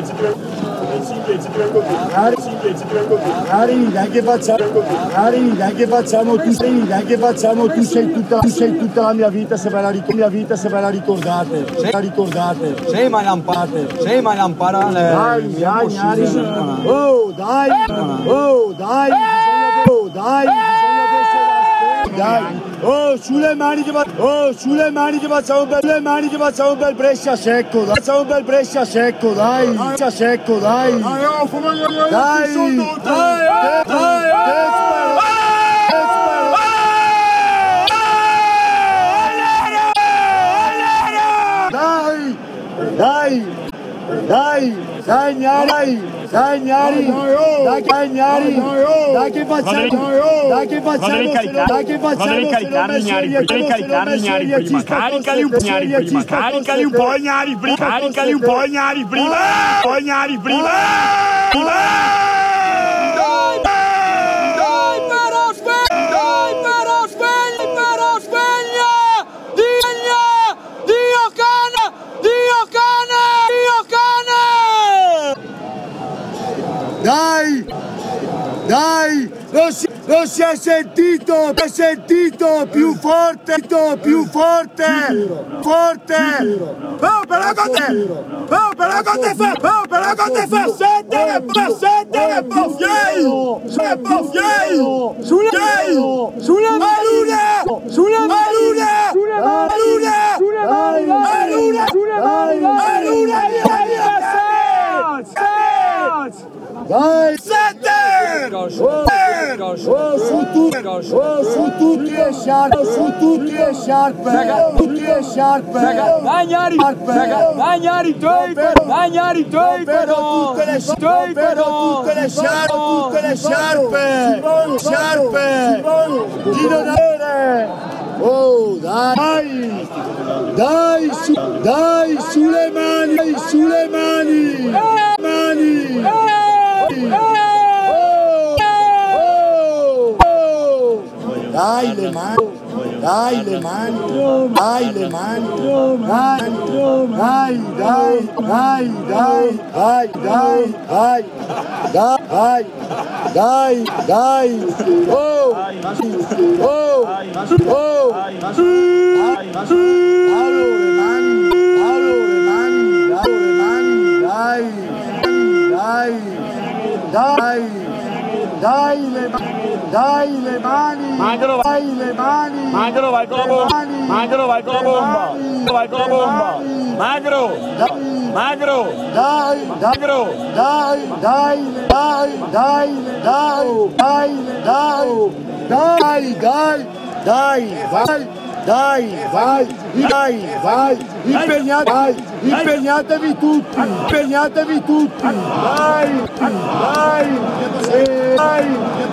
Cari, dai che facciamo, tu sei tutta la mia vita, se ve la ricordate. Sei mai lampate. Dai, sulle mani che facciamo un bel Brescia secco, dai. Dai, Gnari, dai che facciamo, caricali un po' Gnari prima. Dai, non si è sentito, più forte. Dai, su tutti le sciarpe. Dagnari, tutte le sciarpe. Di non avere. Oh, dai, sulle mani. Dai le mani. Dai le mani. Magro, vai con la bomba. Magro. Vai, impegnatevi tutti, dai.